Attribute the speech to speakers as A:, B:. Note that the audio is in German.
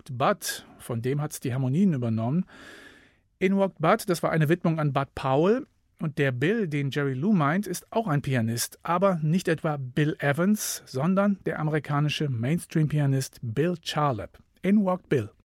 A: Walked Bud, von dem hat es die Harmonien übernommen. In Walked Bud, das war eine Widmung an Bud Powell. Und der Bill, den Jerry Lou meint, ist auch ein Pianist, aber nicht etwa Bill Evans, sondern der amerikanische Mainstream-Pianist Bill Charlap. In Walked Bill.